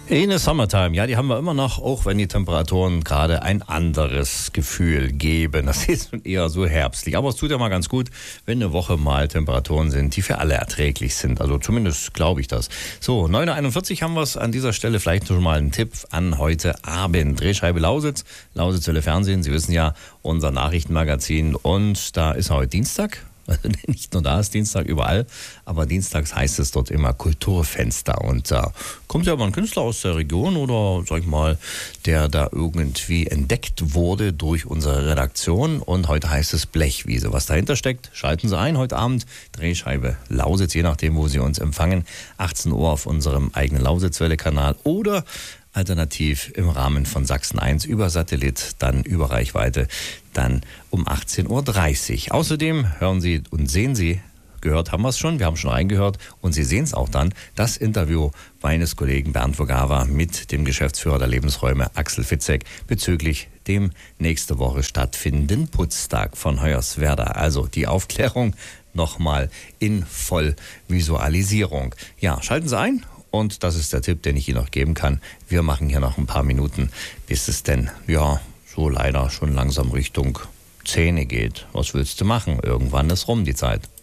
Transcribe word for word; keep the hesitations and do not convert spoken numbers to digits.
In the Summertime, ja, die haben wir immer noch, auch wenn die Temperaturen gerade ein anderes Gefühl geben. Das ist eher so herbstlich. Aber es tut ja mal ganz gut, wenn eine Woche mal Temperaturen sind, die für alle erträglich sind. Also zumindest glaube ich das. So, neun Uhr einundvierzig haben wir es an dieser Stelle. Vielleicht schon mal einen Tipp an heute Abend. Drehscheibe Lausitz, Lausitz Welle Fernsehen. Sie wissen ja, unser Nachrichtenmagazin. Und da ist heute Dienstag. Nicht nur da ist Dienstag, überall, aber dienstags heißt es dort immer Kulturfenster und da äh, kommt ja immer ein Künstler aus der Region oder sag ich mal, der da irgendwie entdeckt wurde durch unsere Redaktion und heute heißt es Blechwiese. Was dahinter steckt, schalten Sie ein heute Abend, Drehscheibe Lausitz, je nachdem, wo Sie uns empfangen, achtzehn Uhr auf unserem eigenen Lausitzwelle-Kanal oder alternativ im Rahmen von Sachsen eins über Satellit, dann über Reichweite, dann um achtzehn Uhr dreißig. Außerdem hören Sie und sehen Sie, gehört haben wir es schon, wir haben schon reingehört und Sie sehen es auch dann, das Interview meines Kollegen Bernd Vogava mit dem Geschäftsführer der Lebensräume Axel Fitzek bezüglich dem nächste Woche stattfindenden Putztag von Hoyerswerda. Also die Aufklärung nochmal in Vollvisualisierung. Ja, schalten Sie ein. Und das ist der Tipp, den ich Ihnen noch geben kann. Wir machen hier noch ein paar Minuten, bis es denn, ja, so leider schon langsam Richtung Zähne geht. Was willst du machen? Irgendwann ist rum die Zeit.